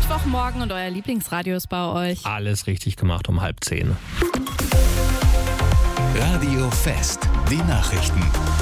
Mittwochmorgen und euer Lieblingsradio ist bei euch. Alles richtig gemacht um 9:30. Radio Fest, die Nachrichten.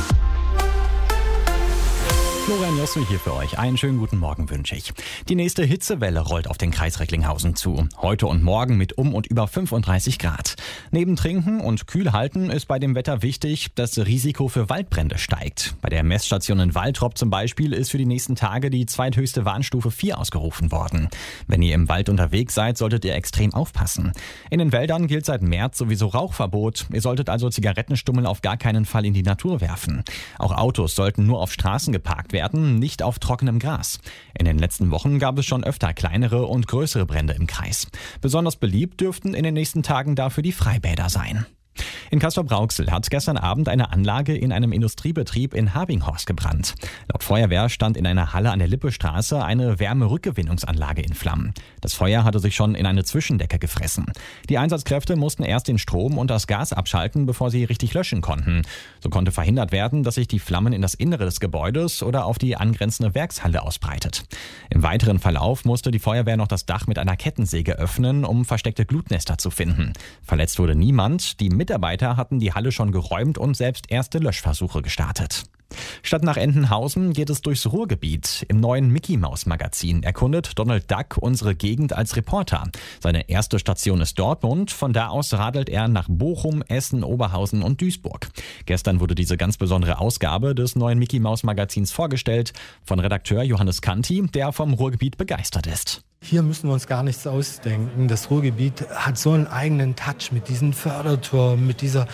Florian Jossel hier für euch. Einen schönen guten Morgen wünsche ich. Die nächste Hitzewelle rollt auf den Kreis Recklinghausen zu. Heute und morgen mit und über 35 Grad. Neben Trinken und Kühlhalten ist bei dem Wetter wichtig, dass das Risiko für Waldbrände steigt. Bei der Messstation in Waltrop zum Beispiel ist für die nächsten Tage die zweithöchste Warnstufe 4 ausgerufen worden. Wenn ihr im Wald unterwegs seid, solltet ihr extrem aufpassen. In den Wäldern gilt seit März sowieso Rauchverbot. Ihr solltet also Zigarettenstummel auf gar keinen Fall in die Natur werfen. Auch Autos sollten nur auf Straßen geparkt werden, nicht auf trockenem Gras. In den letzten Wochen gab es schon öfter kleinere und größere Brände im Kreis. Besonders beliebt dürften in den nächsten Tagen dafür die Freibäder sein. In Castrop-Rauxel hat gestern Abend eine Anlage in einem Industriebetrieb in Habinghorst gebrannt. Laut Feuerwehr stand in einer Halle an der Lippestraße eine Wärmerückgewinnungsanlage in Flammen. Das Feuer hatte sich schon in eine Zwischendecke gefressen. Die Einsatzkräfte mussten erst den Strom und das Gas abschalten, bevor sie richtig löschen konnten. So konnte verhindert werden, dass sich die Flammen in das Innere des Gebäudes oder auf die angrenzende Werkshalle ausbreitet. Im weiteren Verlauf musste die Feuerwehr noch das Dach mit einer Kettensäge öffnen, um versteckte Glutnester zu finden. Verletzt wurde niemand. Die Mitarbeiter hatten die Halle schon geräumt und selbst erste Löschversuche gestartet. Statt nach Entenhausen geht es durchs Ruhrgebiet. Im neuen Mickey-Maus-Magazin erkundet Donald Duck unsere Gegend als Reporter. Seine erste Station ist Dortmund. Von da aus radelt er nach Bochum, Essen, Oberhausen und Duisburg. Gestern wurde diese ganz besondere Ausgabe des neuen Mickey-Maus-Magazins vorgestellt von Redakteur Johannes Kanti, der vom Ruhrgebiet begeistert ist. Hier müssen wir uns gar nichts ausdenken. Das Ruhrgebiet hat so einen eigenen Touch mit diesen Förderturmen, mit dieser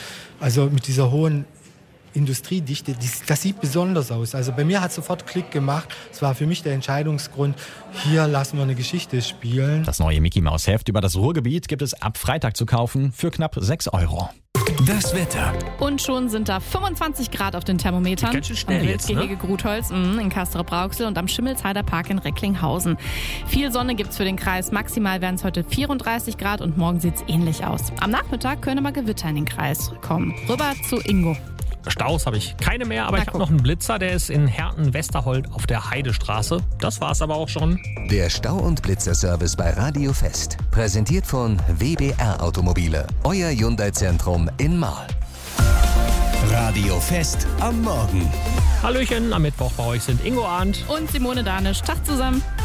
hohen Industriedichte. Das sieht besonders aus. Also bei mir hat sofort Klick gemacht. Es war für mich der Entscheidungsgrund, hier lassen wir eine Geschichte spielen. Das neue Mickey-Maus-Heft über das Ruhrgebiet gibt es ab Freitag zu kaufen für knapp 6 €. Das Wetter. Und schon sind da 25 Grad auf den Thermometern. Ganz schön schnell am jetzt, ne? Wildgehege Grutholz in Castrop-Rauxel und am Schimmelsheider Park in Recklinghausen. Viel Sonne gibt's für den Kreis. Maximal werden es heute 34 Grad und morgen sieht's ähnlich aus. Am Nachmittag können aber Gewitter in den Kreis kommen. Rüber zu Ingo. Staus habe ich keine mehr, aber ich habe noch einen Blitzer, der ist in Herten-Westerhold auf der Heidestraße. Das war's aber auch schon. Der Stau- und Blitzerservice bei Radio Fest. Präsentiert von WBR Automobile. Euer Hyundai-Zentrum in Marl. Radio Fest am Morgen. Hallöchen, am Mittwoch bei euch sind Ingo Arndt Und Simone Danisch. Tag zusammen.